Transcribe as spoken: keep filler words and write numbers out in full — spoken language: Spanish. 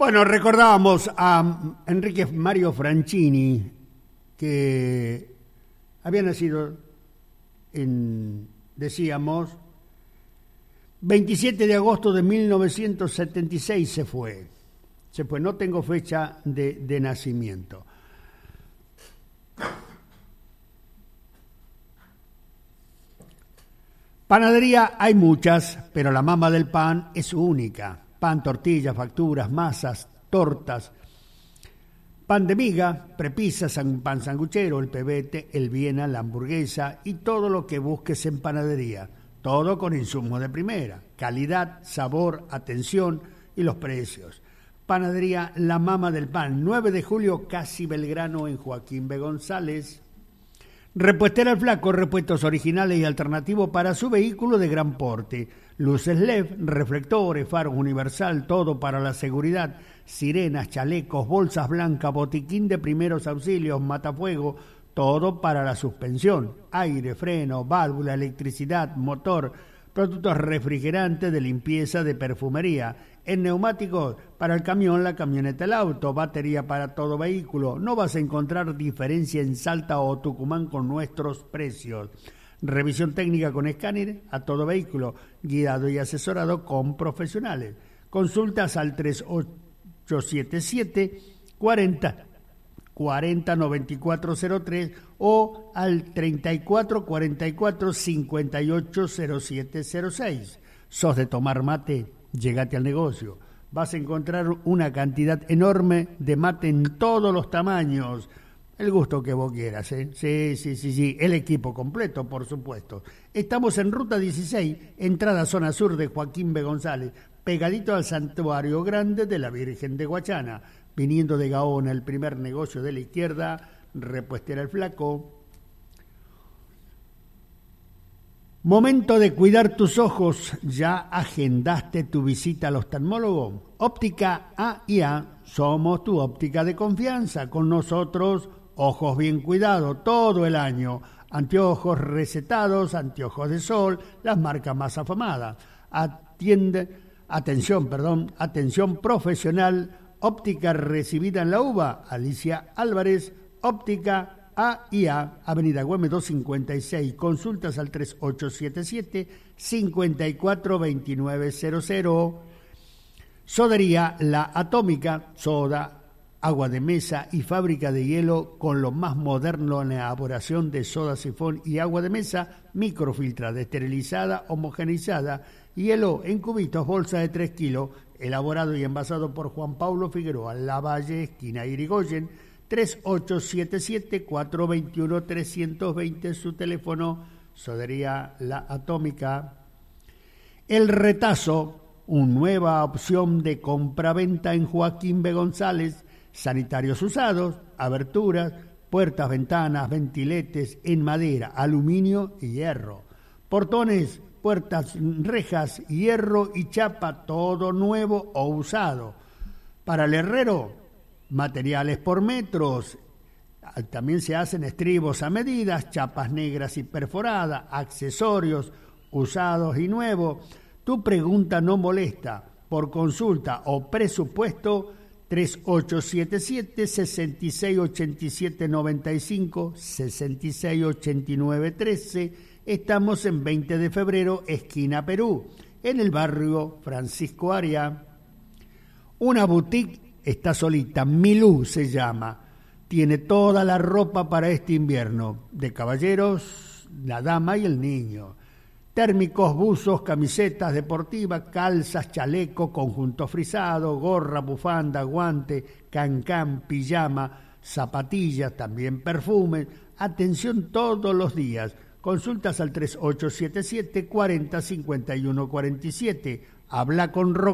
Bueno, recordábamos a Enrique Mario Franchini, que había nacido en, decíamos, veintisiete de agosto de mil novecientos setenta y seis se fue. Se fue, no tengo fecha de, de nacimiento. Panadería hay muchas, pero la mama del pan es única. Pan, tortillas, facturas, masas, tortas, pan de miga, prepisas, pan sanguchero, el pebete, el viena, la hamburguesa y todo lo que busques en panadería. Todo con insumos de primera, calidad, sabor, atención y los precios. Panadería La Mama del Pan, nueve de julio, Casi Belgrano, en Joaquín B. González. Repuestera El Flaco, repuestos originales y alternativos para su vehículo de gran porte. Luces L E D, reflectores, faros universal, todo para la seguridad. Sirenas, chalecos, bolsas blancas, botiquín de primeros auxilios, matafuego, todo para la suspensión. Aire, freno, válvula, electricidad, motor, productos refrigerantes, de limpieza, de perfumería. En neumáticos, para el camión, la camioneta, el auto, batería para todo vehículo. No vas a encontrar diferencia en Salta o Tucumán con nuestros precios. Revisión técnica con escáner a todo vehículo, guiado y asesorado con profesionales. Consultas al tres ocho siete siete, cuarenta, cuarenta, noventa y cuatro cero tres o al treinta y cuatro cuarenta y cuatro, cincuenta y ocho cero siete cero seis. ¿Sos de tomar mate? Llegate al negocio. Vas a encontrar una cantidad enorme de mate en todos los tamaños. El gusto que vos quieras, ¿eh? Sí, sí, sí, sí. El equipo completo, por supuesto. Estamos en Ruta dieciséis, entrada zona sur de Joaquín B. González, pegadito al Santuario Grande de la Virgen de Guachana. Viniendo de Gaona, el primer negocio de la izquierda, Repuestera El Flaco. Momento de cuidar tus ojos. ¿Ya agendaste tu visita al oftalmólogo? Óptica A y A, somos tu óptica de confianza. Con nosotros, ojos bien cuidados todo el año. Anteojos recetados, anteojos de sol, las marcas más afamadas. Atiende, atención, perdón, atención profesional. Óptica recibida en la UBA, Alicia Álvarez, óptica A y A, Avenida Güemes doscientos cincuenta y seis, consultas al tres ocho siete siete, cinco cuatro dos nueve cero cero. Sodería La Atómica, soda, agua de mesa y fábrica de hielo con lo más moderno en la elaboración de soda sifón y agua de mesa, microfiltrada, esterilizada, homogeneizada, hielo en cubitos, bolsa de tres kilos, elaborado y envasado por Juan Pablo Figueroa, Lavalle, esquina Irigoyen, tres ocho siete siete, cuatro dos uno, tres dos cero, su teléfono. Sodería La Atómica. El Retazo, una nueva opción de compra-venta en Joaquín B. González, sanitarios usados, aberturas, puertas, ventanas, ventiletes en madera, aluminio y hierro, portones, puertas, rejas, hierro y chapa, todo nuevo o usado. Para el herrero, materiales por metros. También se hacen estribos a medidas, chapas negras y perforadas, accesorios usados y nuevos. Tu pregunta no molesta. Por consulta o presupuesto, tres ocho siete siete, seis seis ocho siete nueve cinco, seis seis ocho nueve uno tres. Estamos en veinte de febrero, esquina Perú, en el barrio Francisco Aria. Una boutique está solita, Milú se llama. Tiene toda la ropa para este invierno, de caballeros, la dama y el niño. Térmicos, buzos, camisetas deportivas, calzas, chaleco, conjunto frisado, gorra, bufanda, guante, cancán, pijama, zapatillas, también perfumes. Atención todos los días. Consultas al tres ocho siete siete, cuarenta, cincuenta y uno cuarenta y siete. Habla con Roque.